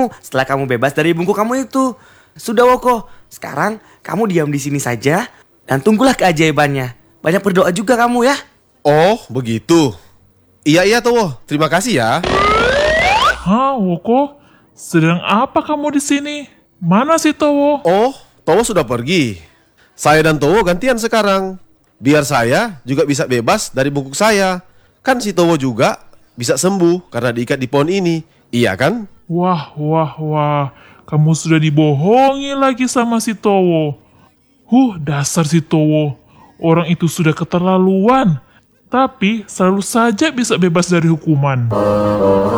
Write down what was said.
kamu setelah kamu bebas dari bungkuk kamu itu. Sudah Woko, sekarang kamu diam di sini saja dan tunggulah keajaibannya. Banyak berdoa juga kamu ya. Oh, begitu. Iya Towo, terima kasih ya. Hah, Woko? Sedang apa kamu di sini? Mana si Towo? Oh, Towo sudah pergi. Saya dan Towo gantian sekarang. Biar saya juga bisa bebas dari bungkuk saya. Kan si Towo juga bisa sembuh karena diikat di pohon ini. Iya kan? Wah. Kamu sudah dibohongi lagi sama si Towo. Dasar si Towo. Orang itu sudah keterlaluan. Tapi selalu saja bisa bebas dari hukuman.